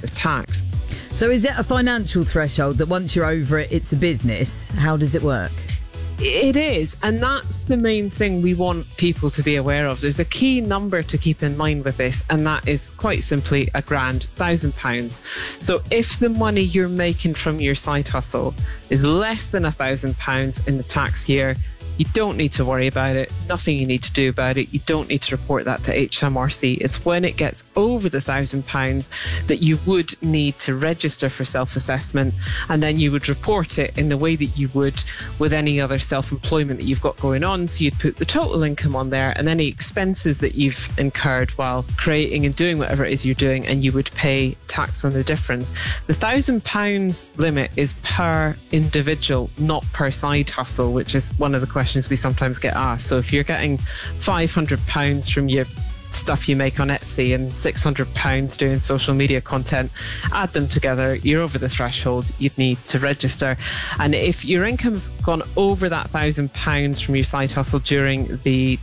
the tax. So is it a financial threshold that once you're over it, it's a business? How does it work? It is, and that's the main thing we want people to be aware of. There's a key number to keep in mind with this, and that is quite simply £1,000. So if the money you're making from your side hustle is less than £1,000 in the tax year, you don't need to worry about it. Nothing you need to do about it. You don't need to report that to HMRC. It's when it gets over the £1,000 that you would need to register for self-assessment, and then you would report it in the way that you would with any other self-employment that you've got going on. So you'd put the total income on there and any expenses that you've incurred while creating and doing whatever it is you're doing, and you would pay tax on the difference. The £1,000 limit is per individual, not per side hustle, which is one of the questions we sometimes get asked. So if you're getting £500 from your stuff you make on Etsy and £600 doing social media content, add them together, you're over the threshold, you'd need to register. And if your income's gone over that £1,000 from your side hustle during the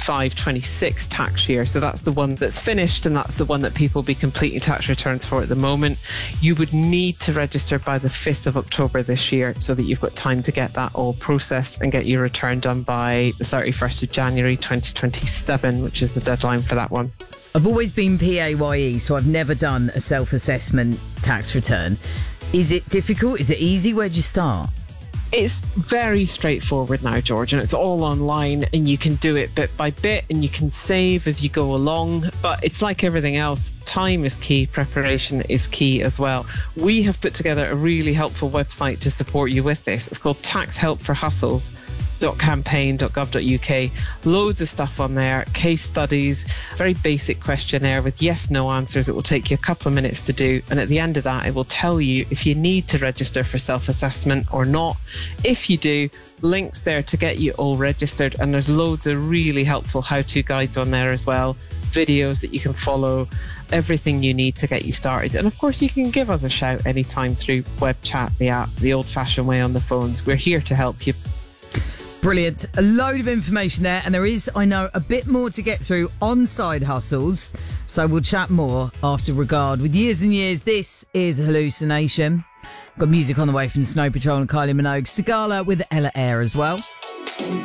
25-26 tax year, so that's the one that's finished and that's the one that people will be completing tax returns for at the moment, you would need to register by the 5th of October this year, so that you've got time to get that all processed and get your return done by the 31st of January 2027, which is the deadline for that one. I've always been PAYE, so I've never done a self-assessment tax return. Is it difficult? Is it easy? Where'd you start? It's very straightforward now, George, and it's all online and you can do it bit by bit and you can save as you go along. But it's like everything else. Time is key. Preparation is key as well. We have put together a really helpful website to support you with this. It's called Tax Help for Hustles. .campaign.gov.uk. Loads of stuff on there, case studies, very basic questionnaire with yes/no answers. It will take you a couple of minutes to do, and at the end of that it will tell you if you need to register for self-assessment or not. If you do, links there to get you all registered, and there's loads of really helpful how-to guides on there as well, videos that you can follow, everything you need to get you started. And of course you can give us a shout anytime through web chat, the app, the old-fashioned way on the phones. We're here to help you. Brilliant. A load of information there, and there is, I know, a bit more to get through on side hustles. So we'll chat more after Regard. With Years and Years, this is Hallucination. Got music on the way from Snow Patrol and Kylie Minogue. Sigala with Ella Air as well.